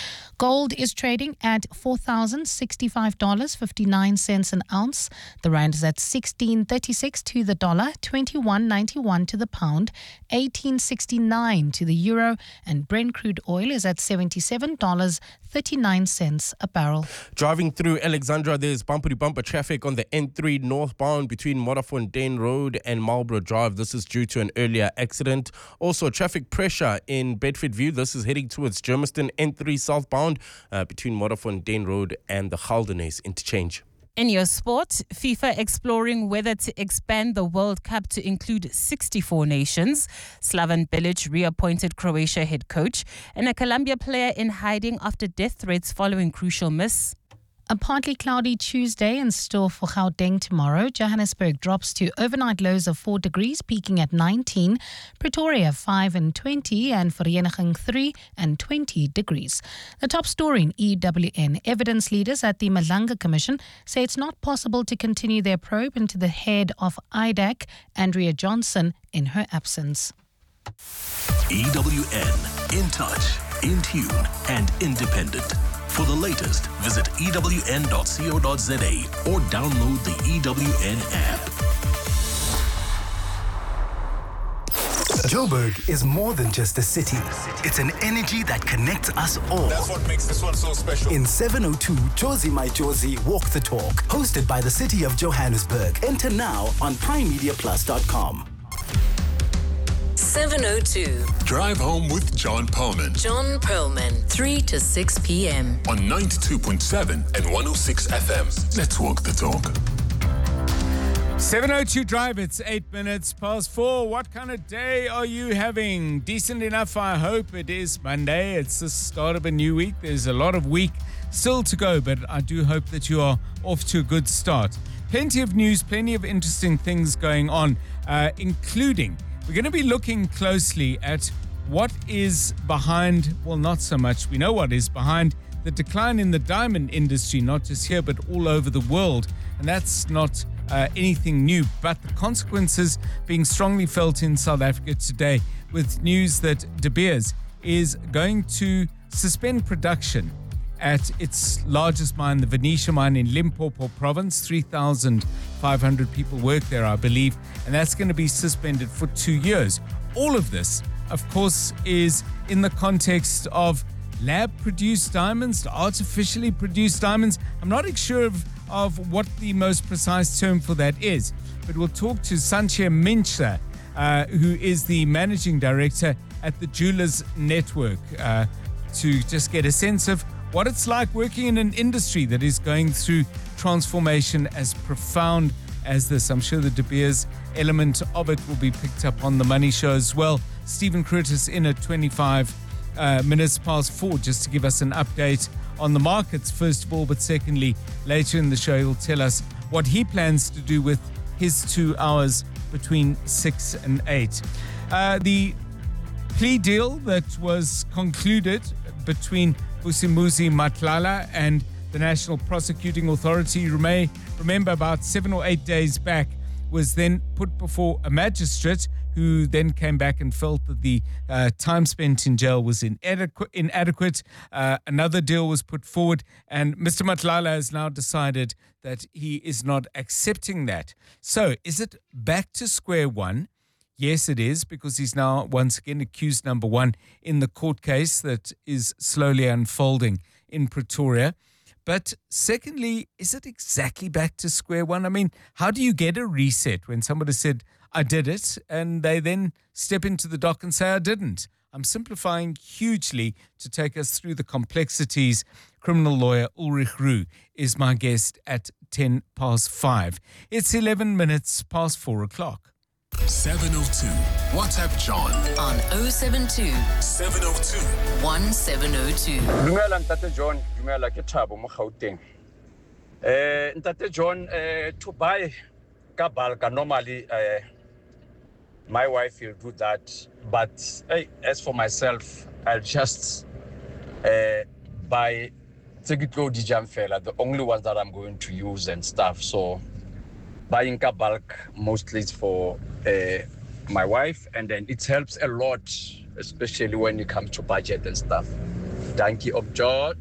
Gold is trading at four thousand sixty-five dollars and fifty-nine cents an ounce. The rand is at sixteen thirty-six to the dollar, twenty-one ninety-one to the pound, eighteen sixty-nine to the euro, and Brent crude oil is at seventy-seven dollars and thirty-nine cents a barrel. Driving through Alexandra, there's bumper-to-bumper traffic on the N three northbound between Modderfontein Road and Marlborough Drive. This is due to an earlier accident. Also, traffic pressure in Bedfordview. This is heading towards Germiston, N three southbound uh, between Modderfontein Road and the Haldenes interchange. In your sport, FIFA exploring whether to expand the World Cup to include sixty-four nations. Slaven Bilic reappointed Croatia head coach, and a Colombia player in hiding after death threats following crucial miss. A partly cloudy Tuesday in store for Gauteng tomorrow. Johannesburg drops to overnight lows of four degrees, peaking at nineteen. Pretoria five and twenty, and Vereeniging three and twenty degrees. The top story in E W N. Evidence leaders at the Madlanga Commission say it's not possible to continue their probe into the head of I D A C, Andrea Johnson, in her absence. E W N, in touch, in tune and independent. For the latest, visit E W N dot co dot za or download the E W N app. Joburg is more than just a city. It's an energy that connects us all. That's what makes this one so special. In seven oh two, Josie My Josie Walk the Talk, hosted by the City of Johannesburg. Enter now on prime media plus dot com. seven oh two. Drive home with John Perlman. John Perlman, three to six p.m. On ninety-two point seven and one oh six F M. Let's walk the talk. seven oh two Drive, it's eight minutes past four. What kind of day are you having? Decent enough, I hope. It is Monday. It's the start of a new week. There's a lot of week still to go, but I do hope that you are off to a good start. Plenty of news, plenty of interesting things going on, uh, including we're going to be looking closely at what is behind, well, not so much, we know what is behind the decline in the diamond industry, not just here, but all over the world. And that's not uh, anything new, but the consequences being strongly felt in South Africa today with news that De Beers is going to suspend production at its largest mine, the Venetia mine in Limpopo province. three thousand five hundred people work there, I believe, and that's going to be suspended for two years. All of this, of course, is in the context of lab-produced diamonds, artificially produced diamonds. I'm not sure of, of what the most precise term for that is, but we'll talk to Sanchia Mincha, uh, who is the managing director at the Jewelers Network, uh, to just get a sense of what it's like working in an industry that is going through transformation as profound as this. I'm sure the De Beers element of it will be picked up on the Money Show as well. Stephen Curtis in at twenty-five uh, minutes past four, just to give us an update on the markets, first of all, but secondly, later in the show, he'll tell us what he plans to do with his two hours between six and eight. Uh, the plea deal that was concluded between Vusimuzi Matlala and the National Prosecuting Authority, you may remember about seven or eight days back, was then put before a magistrate who then came back and felt that the uh, time spent in jail was inadequate. inadequate. Uh, another deal was put forward, and Mister Matlala has now decided that he is not accepting that. So is it back to square one? Yes, it is, because he's now once again accused number one in the court case that is slowly unfolding in Pretoria. But secondly, is it exactly back to square one? I mean, how do you get a reset when somebody said, I did it, and they then step into the dock and say, I didn't? I'm simplifying hugely to take us through the complexities. Criminal lawyer Ulrich Roux is my guest at ten past five. It's eleven minutes past four o'clock. seven oh two. WhatsApp John on oh seven two, seven oh two, one seven oh two. Dumela Ntate John, dumela ke Thabo mo Gauteng. Eh Ntate John, eh to buy ka bulk normally eh my wife will do that, but hey, as for myself, I'll just uh, buy Tegiko Dijam Fela, the only ones that I'm going to use and stuff. So buying ka bulk mostly is for uh, my wife, and then it helps a lot, especially when it comes to budget and stuff. Thank you, John.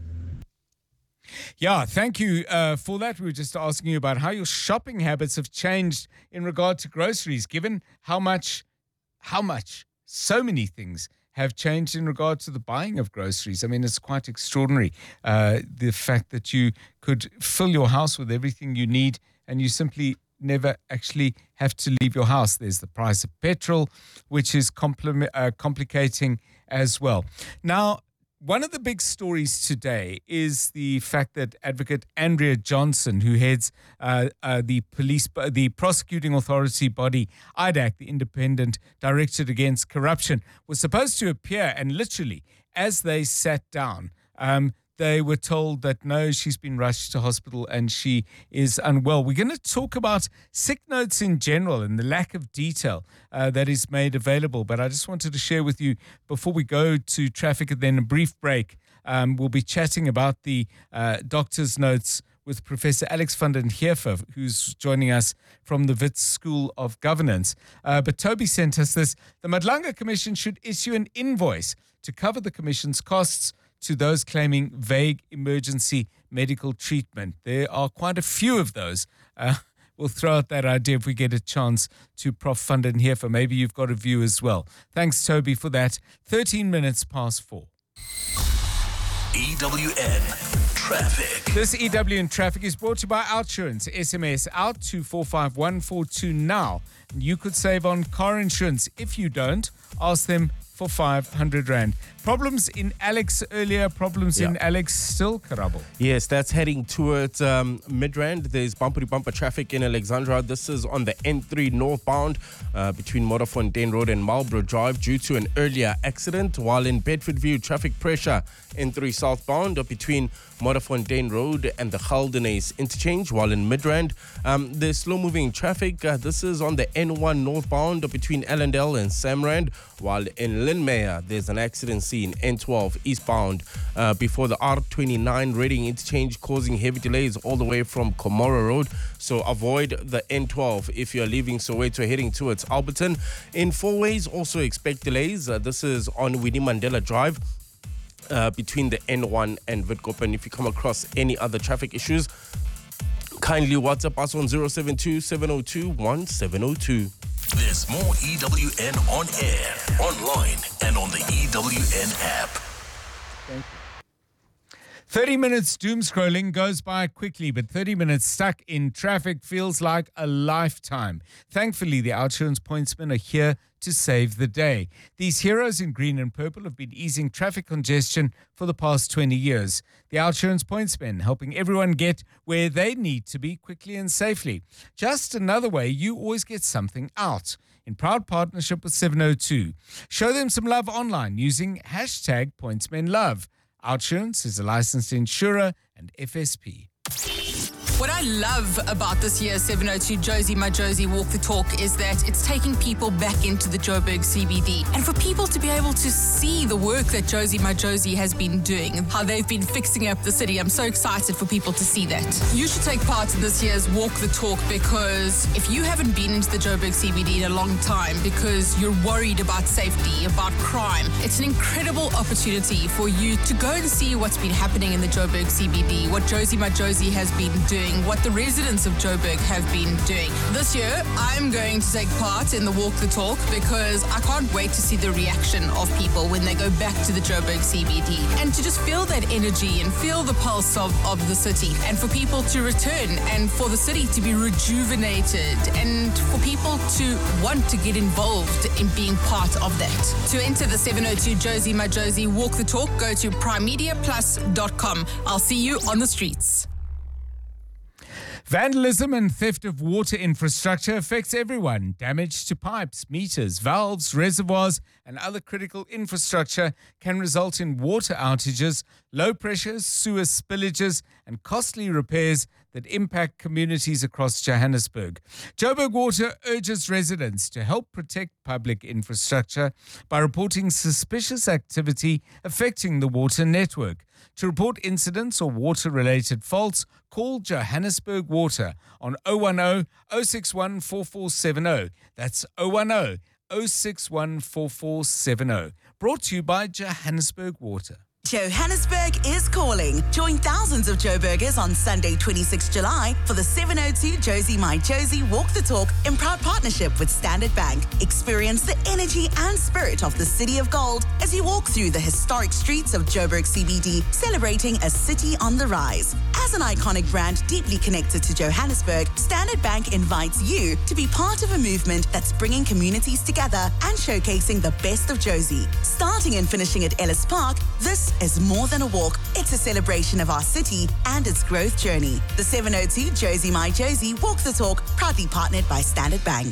Yeah, thank you uh, for that. We were just asking you about how your shopping habits have changed in regard to groceries, given how much, how much, so many things have changed in regard to the buying of groceries. I mean, it's quite extraordinary, uh, the fact that you could fill your house with everything you need and you simply never actually have to leave your house. There's the price of petrol, which is compli- uh, complicating as well. Now, one of the big stories today is the fact that Advocate Andrea Johnson, who heads uh, uh, the police, the prosecuting authority body, I D A C, the Independent Directorate Against Corruption, was supposed to appear, and literally, as they sat down, um, they were told that no, she's been rushed to hospital and she is unwell. We're going to talk about sick notes in general and the lack of detail uh, that is made available. But I just wanted to share with you before we go to traffic and then a brief break. Um, we'll be chatting about the uh, doctor's notes with Professor Alex van den Heever, who's joining us from the Wits School of Governance. Uh, but Toby sent us this. The Madlanga Commission should issue an invoice to cover the Commission's costs to those claiming vague emergency medical treatment. There are quite a few of those. Uh, we'll throw out that idea if we get a chance to Professor van den Heever. Maybe you've got a view as well. Thanks, Toby, for that. thirteen minutes past four. E W N traffic. This E W N Traffic is brought to you by Outsurance. S M S out to four five one four two now. You could save on car insurance. If you don't, ask them for five hundred rand. Problems in Alex earlier, problems Yeah. in Alex still, Karabo. Yes, that's heading towards um, Midrand. There's bumper-to-bumper traffic in Alexandra. This is on the N three northbound uh, between Modderfontein Road and Marlborough Drive due to an earlier accident, while in Bedfordview, traffic pressure N three southbound between Modderfontein Road and the Geldenace interchange, while in Midrand, um, there's slow-moving traffic. Uh, this is on the N one northbound between Allendale and Samrand, while in Lynmere, there's an accident scene N twelve eastbound uh, before the R twenty-nine Reading interchange, causing heavy delays all the way from Komoro Road. So avoid the N twelve if you're leaving Soweto heading towards Alberton. In four ways, also expect delays. Uh, this is on Winnie Mandela Drive uh, between the N one and Witkoppen. If you come across any other traffic issues, kindly WhatsApp us on zero seven two, seven zero two, one seven zero two. There's more E W N on air, online, and on the E W N app. Thank you. thirty minutes doom scrolling goes by quickly, but thirty minutes stuck in traffic feels like a lifetime. Thankfully, the Outsurance pointsmen are here to save the day. These heroes in green and purple have been easing traffic congestion for the past twenty years. The Outsurance pointsmen helping everyone get where they need to be quickly and safely. Just another way you always get something out. In proud partnership with seven oh two. Show them some love online using hashtag pointsmenlove. Outsurance is a licensed insurer and F S P. What I love about this year's seven oh two Josie My Josie Walk the Talk is that it's taking people back into the Joburg C B D. And for people to be able to see the work that Josie My Josie has been doing, how they've been fixing up the city, I'm so excited for people to see that. You should take part in this year's Walk the Talk, because if you haven't been into the Joburg C B D in a long time because you're worried about safety, about crime, it's an incredible opportunity for you to go and see what's been happening in the Joburg C B D, what Josie My Josie has been doing, what the residents of Joburg have been doing. This year, I'm going to take part in the Walk the Talk because I can't wait to see the reaction of people when they go back to the Joburg C B D and to just feel that energy and feel the pulse of, of the city, and for people to return and for the city to be rejuvenated and for people to want to get involved in being part of that. To enter the seven oh two Josie My Josie Walk the Talk, go to prime media plus dot com. I'll see you on the streets. Vandalism and theft of water infrastructure affects everyone. Damage to pipes, meters, valves, reservoirs, and other critical infrastructure can result in water outages, low pressures, sewer spillages, and costly repairs that impact communities across Johannesburg. Joburg Water urges residents to help protect public infrastructure by reporting suspicious activity affecting the water network. To report incidents or water-related faults, call Johannesburg Water on zero one zero, zero six one, four four seven zero. That's zero one zero, zero six one, four four seven zero. Brought to you by Johannesburg Water. Johannesburg is calling. Join thousands of Joburgers on Sunday, twenty-sixth of July for the seven oh two Josie My Josie Walk the Talk in proud partnership with Standard Bank. Experience the energy and spirit of the City of Gold as you walk through the historic streets of Joburg C B D, celebrating a city on the rise. As an iconic brand deeply connected to Johannesburg, Standard Bank invites you to be part of a movement that's bringing communities together and showcasing the best of Josie. Starting and finishing at Ellis Park, this is more than a walk. It's a celebration of our city and its growth journey. The seven oh two Josie My Josie Walk the Talk, proudly partnered by Standard Bank.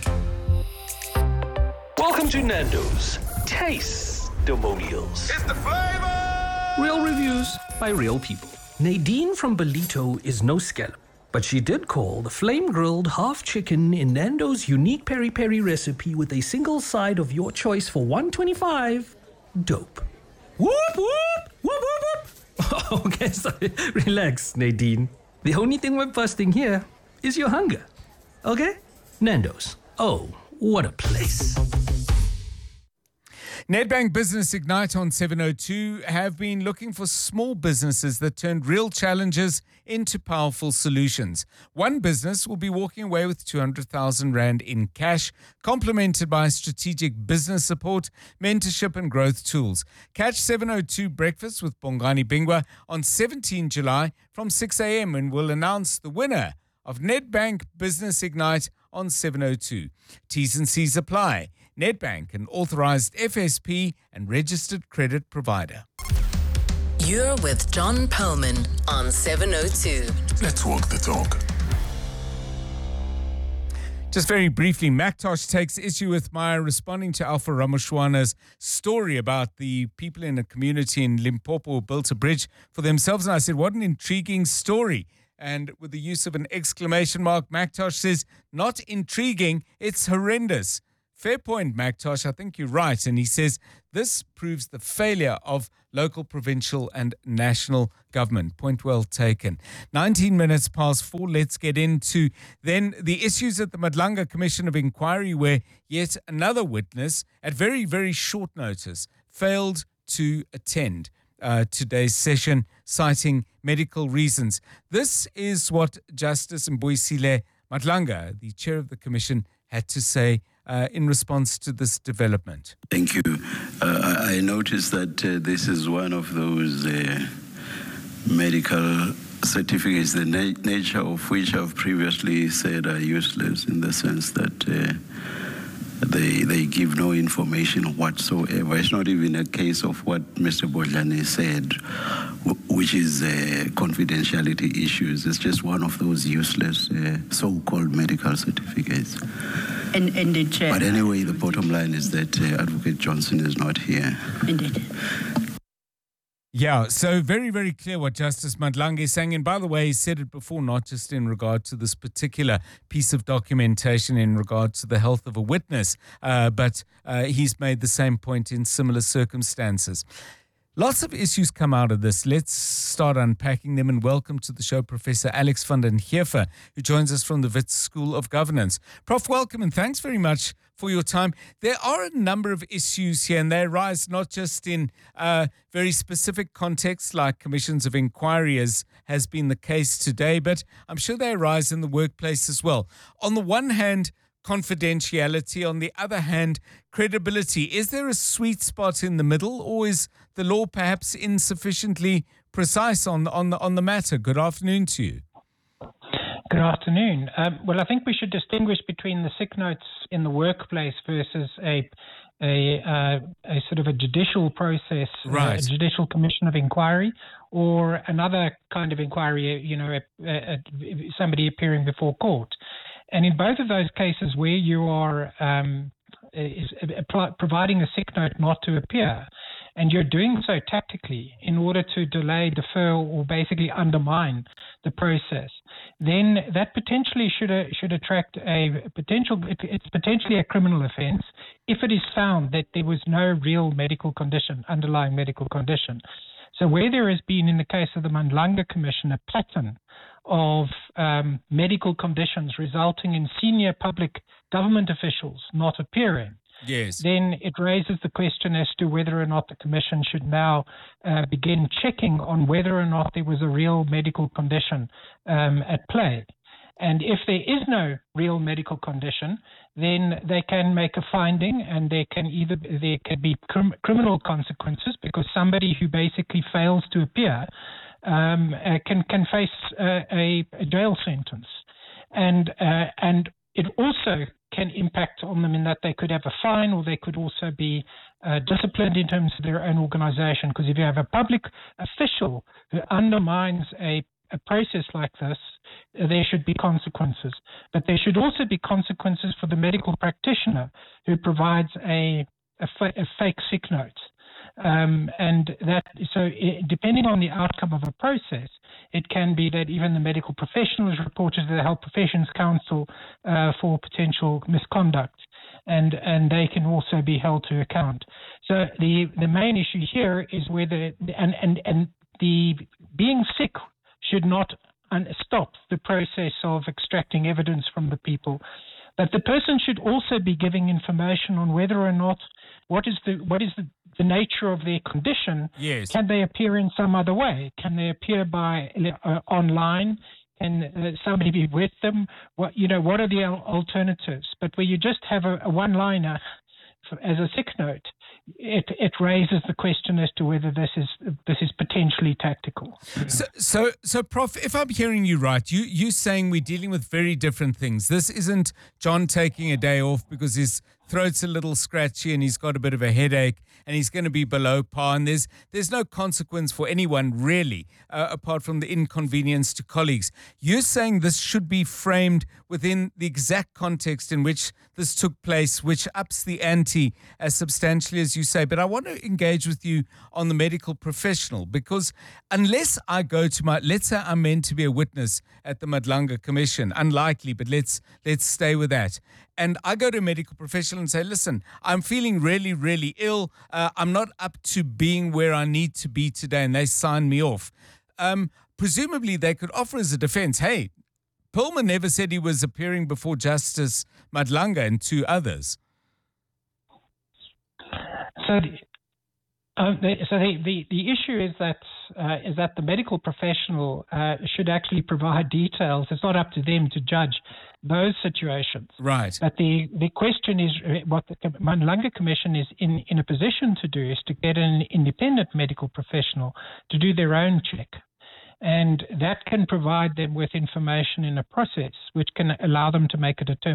Welcome to Nando's Taste-Demonials. It's the flavor! Real reviews by real people. Nadine from Belito is no scallop, but she did call the flame-grilled half chicken in Nando's unique peri-peri recipe with a single side of your choice for one twenty-five dope. Whoop, whoop, whoop, whoop, whoop. Okay, sorry. Relax, Nadine. The only thing we're busting here is your hunger. Okay? Nando's. Oh, what a place. Nedbank Business Ignite on seven oh two have been looking for small businesses that turned real challenges into powerful solutions. One business will be walking away with two hundred thousand rand in cash, complemented by strategic business support, mentorship and growth tools. Catch seven oh two Breakfast with Bongani Bingwa on seventeenth July from six a.m. and we'll announce the winner of Nedbank Business Ignite on seven oh two. T's and C's apply. Nedbank, an authorized F S P and registered credit provider. You're with John Perlman on seven oh two. Let's walk the talk. Just very briefly, Mactosh takes issue with Maya responding to Alpha Ramoshwana's story about the people in a community in Limpopo who built a bridge for themselves. And I said, what an intriguing story. And with the use of an exclamation mark, Mactosh says, not intriguing, it's horrendous. Fair point, Mactosh. I think you're right. And he says this proves the failure of local, provincial and national government. Point well taken. nineteen minutes past four. Let's get into then the issues at the Madlanga Commission of Inquiry, where yet another witness at very, very short notice failed to attend uh, today's session, citing medical reasons. This is what Justice Mbuyisile Madlanga, the chair of the commission, had to say Uh, in response to this development. Thank you. Uh, I noticed that uh, this is one of those uh, medical certificates, the na- nature of which I've previously said are useless in the sense that uh, they they give no information whatsoever. It's not even a case of what Mister Bodlani said, w- which is uh, confidentiality issues. It's just one of those useless uh, so-called medical certificates. And, and the chair. But anyway, the bottom line is that uh, Advocate Johnson is not here. Indeed. Yeah, so very, very clear what Justice Madlanga is saying. And by the way, he said it before, not just in regard to this particular piece of documentation in regard to the health of a witness, uh, but uh, he's made the same point in similar circumstances. Lots of issues come out of this. Let's start unpacking them, and welcome to the show Professor Alex van den Heever, who joins us from the Wits School of Governance. Prof, welcome and thanks very much for your time. There are a number of issues here, and they arise not just in uh, very specific contexts like commissions of inquiry, as has been the case today, but I'm sure they arise in the workplace as well. On the one hand, confidentiality. On the other hand, credibility. Is there a sweet spot in the middle, or is the law perhaps insufficiently precise on, on, the, on the matter? Good afternoon to you. Good afternoon. Um, well, I think we should distinguish between the sick notes in the workplace versus a a, uh, a sort of a judicial process, right. uh, a judicial commission of inquiry, or another kind of inquiry, you know, a, a, a, somebody appearing before court. And in both of those cases where you are um, is, uh, providing a sick note not to appear, and you're doing so tactically in order to delay, defer, or basically undermine the process, then that potentially should uh, should attract a potential. It, it's potentially a criminal offence if it is found that there was no real medical condition, underlying medical condition. So where there has been, in the case of the Madlanga Commission, a pattern of um, medical conditions resulting in senior public government officials not appearing, yes, then it raises the question as to whether or not the Commission should now uh, begin checking on whether or not there was a real medical condition um, at play. And if there is no real medical condition, then they can make a finding, and there can either there can be crim- criminal consequences, because somebody who basically fails to appear um, uh, can can face uh, a, a jail sentence, and uh, and it also can impact on them in that they could have a fine, or they could also be uh, disciplined in terms of their own organization. Because if you have a public official who undermines a a process like this, there should be consequences. But there should also be consequences for the medical practitioner who provides a, a, fa- a fake sick note. Um, and that, so it, depending on the outcome of a process, it can be that even the medical professional is reported to the Health Professions Council uh, for potential misconduct, and and they can also be held to account. So the the main issue here is whether and and and the being sick should not un- stop the process of extracting evidence from the people. But the person should also be giving information on whether or not what is the what is the, the nature of their condition. Yes. Can they appear in some other way? Can they appear by uh, online? Can uh, somebody be with them? What you know? What are the alternatives? But where you just have a, a one-liner as a sick note, it it raises the question as to whether this is this is potentially tactical. So, so, so, Prof, if I'm hearing you right, you you saying we're dealing with very different things. This isn't John taking a day off because his throat's a little scratchy and he's got a bit of a headache and he's going to be below par, and there's there's no consequence for anyone really, uh, apart from the inconvenience to colleagues. You're saying this should be framed within the exact context in which this took place, which ups the ante as substantially as you say. But I want to engage with you on the medical professional, because unless I go to my, let's say I'm meant to be a witness at the Madlanga Commission, unlikely, but let's let's stay with that. And I go to a medical professional and say, listen, I'm feeling really, really ill. Uh, I'm not up to being where I need to be today. And they sign me off. Um, presumably, they could offer as a defense, hey, Pullman never said he was appearing before Justice Madlanga and two others. So, the, uh, the, so the, the, the issue is that uh, is that the medical professional uh, should actually provide details. It's not up to them to judge those situations. Right. But the, the question is, what the Madlanga Commission is in, in a position to do is to get an independent medical professional to do their own check. And that can provide them with information in a process which can allow them to make a determination.